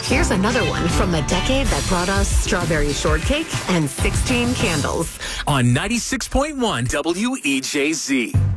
Here's another one from the decade that brought us strawberry shortcake and 16 candles. On 96.1 WEJZ.